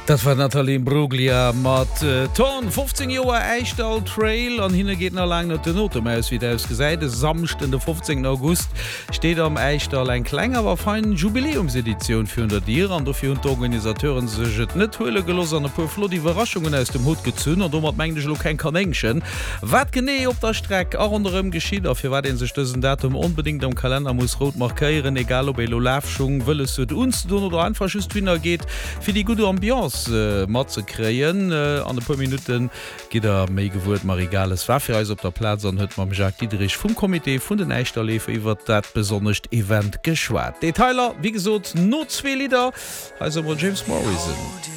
Das war Nathalie Bruglia mat Ton 15 Joer Eichtal Trail an hinne geht noch lang de Notemeus wie aus gesäide samsten den 15. August steht am Eichtal ein klenger war fein Jubiläumsedition für der Dir an der für Organisateuren seget net hole gelos an pu Flo die Überraschungen aus dem Hut gezünn und mat mengsch lo kein Connection wat gené op der Streck auch anderem geschieht auf war den sestössen Datum unbedingt am Kalender muss rot markieren egal ob Lafschung will es uns tun oder einfach just wie geht für die gute Ambiance mat ze kreien an de paar Minuten geht méi gewurt mar egales Waffe op der Platz an huet man Jacques Dietrich vum Komitee vun den Eichterlefe iwwer dat besonnecht Event geschwaart. Detailer wie gesot no 2 Lieder also James Morrison.